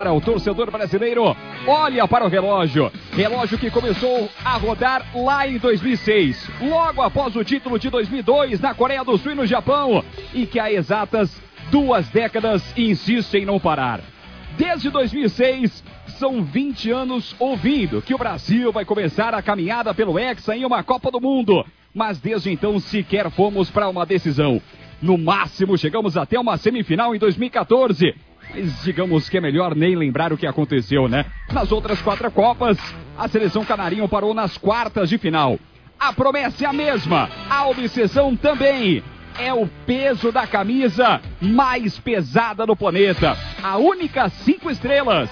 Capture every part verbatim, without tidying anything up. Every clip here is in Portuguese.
O torcedor brasileiro olha para o relógio, relógio que começou a rodar lá em dois mil e seis, logo após o título de dois mil e dois na Coreia do Sul e no Japão, e que há exatas duas décadas insiste em não parar. Desde dois mil e seis, são vinte anos ouvindo que o Brasil vai começar a caminhada pelo Hexa em uma Copa do Mundo, mas desde então sequer fomos para uma decisão. No máximo chegamos até uma semifinal em dois mil e quatorze, mas digamos que é melhor nem lembrar o que aconteceu, né? Nas outras quatro Copas, a seleção canarinho parou nas quartas de final. A promessa é a mesma, a obsessão também. É o peso da camisa mais pesada do planeta. A única cinco estrelas.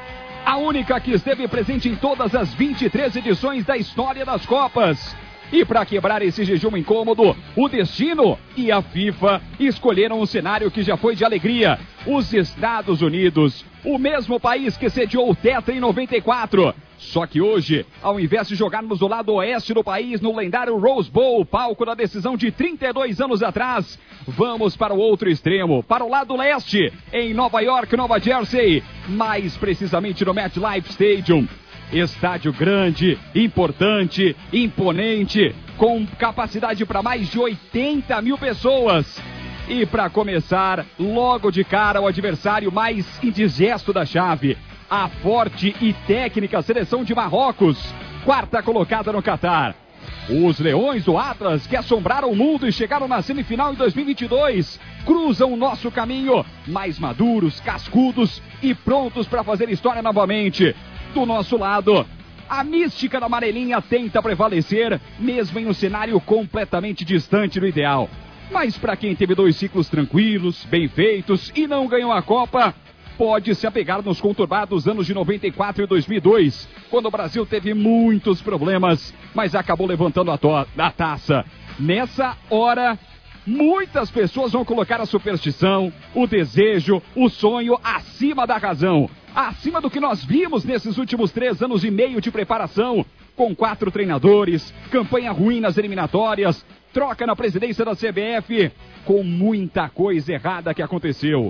A única que esteve presente em todas as vinte e três edições da história das Copas. E para quebrar esse jejum incômodo, o destino e a FIFA escolheram um cenário que já foi de alegria. Os Estados Unidos, o mesmo país que sediou o Tetra em noventa e quatro. Só que hoje, ao invés de jogarmos do lado oeste do país, no lendário Rose Bowl, palco da decisão de trinta e dois anos atrás, vamos para o outro extremo, para o lado leste, em Nova York, Nova Jersey, mais precisamente no MetLife Stadium. Estádio grande, importante, imponente, com capacidade para mais de oitenta mil pessoas. E para começar, logo de cara, o adversário mais indigesto da chave, a forte e técnica seleção de Marrocos, quarta colocada no Catar. Os Leões do Atlas, que assombraram o mundo e chegaram na semifinal em dois mil e vinte e dois, cruzam o nosso caminho, mais maduros, cascudos e prontos para fazer história novamente. Do nosso lado, a mística da amarelinha tenta prevalecer, mesmo em um cenário completamente distante do ideal. Mas para quem teve dois ciclos tranquilos, bem feitos e não ganhou a Copa, pode se apegar nos conturbados anos de noventa e quatro e dois mil e dois, quando o Brasil teve muitos problemas, mas acabou levantando a, a taça. Nessa hora, muitas pessoas vão colocar a superstição, o desejo, o sonho acima da razão. Acima do que nós vimos nesses últimos três anos e meio de preparação, com quatro treinadores, campanha ruim nas eliminatórias, troca na presidência da C B F, com muita coisa errada que aconteceu.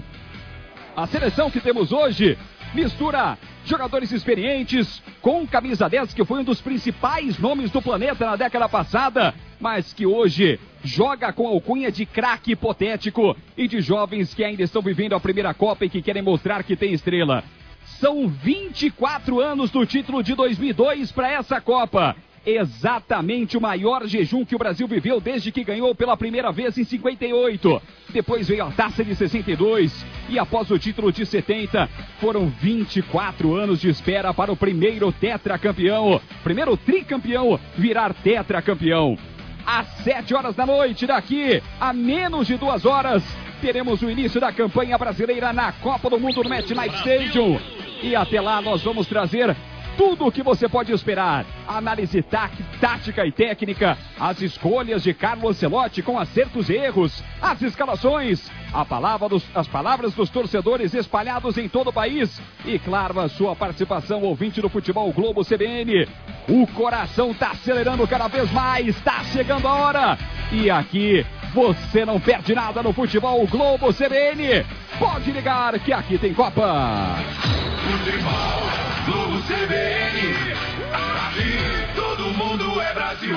A seleção que temos hoje mistura jogadores experientes com camisa dez, que foi um dos principais nomes do planeta na década passada, mas que hoje joga com alcunha de craque hipotético e de jovens que ainda estão vivendo a primeira Copa e que querem mostrar que tem estrela. São vinte e quatro anos do título de dois mil e dois para essa Copa. Exatamente o maior jejum que o Brasil viveu desde que ganhou pela primeira vez em cinquenta e oito. Depois veio a taça de sessenta e dois. E após o título de setenta, foram vinte e quatro anos de espera para o primeiro tetracampeão, primeiro tricampeão virar tetracampeão. Às sete horas da noite, daqui a menos de duas horas, teremos o início da campanha brasileira na Copa do Mundo no MetLife Stadium. E até lá nós vamos trazer tudo o que você pode esperar. Análise tá, tática e técnica, as escolhas de Carlo Ancelotti com acertos e erros, as escalações, a palavra dos, as palavras dos torcedores espalhados em todo o país e, claro, a sua participação, ouvinte do Futebol Globo C B N. O coração tá acelerando cada vez mais, tá chegando a hora. E aqui você não perde nada no Futebol Globo C B N. Pode ligar que aqui tem Copa. Futebol Globo C B N, aqui todo mundo é Brasil.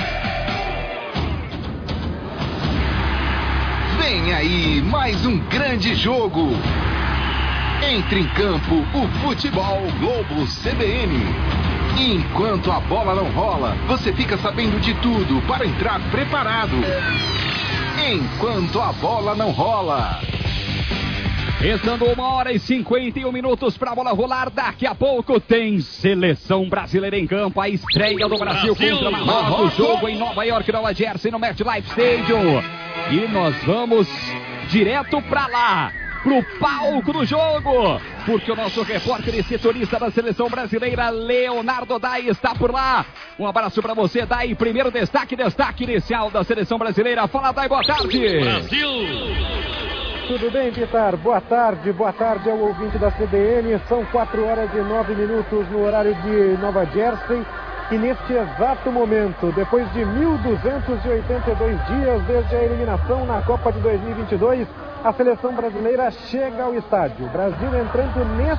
Vem aí mais um grande jogo. Entre em campo o Futebol Globo C B N. Enquanto a bola não rola, você fica sabendo de tudo para entrar preparado. Enquanto a bola não rola. Restando uma hora e cinquenta e um minutos para a bola rolar. Daqui a pouco tem seleção brasileira em campo. A estreia do Brasil, Brasil contra Marrocos. Jogo em Nova York, Nova Jersey, no MetLife Stadium. E nós vamos direto para lá, pro palco do jogo, porque o nosso repórter e setorista da seleção brasileira, Leonardo Dai, está por lá. Um abraço para você, Dai. Primeiro destaque, destaque inicial da seleção brasileira. Fala, Dai, boa tarde. Brasil! Tudo bem, Vitar? Boa tarde, boa tarde ao ouvinte da C B N. São quatro horas e nove minutos no horário de Nova Jersey. E neste exato momento, depois de mil duzentos e oitenta e dois dias desde a eliminação na Copa de dois mil e vinte e dois, a seleção brasileira chega ao estádio. Brasil entrando neste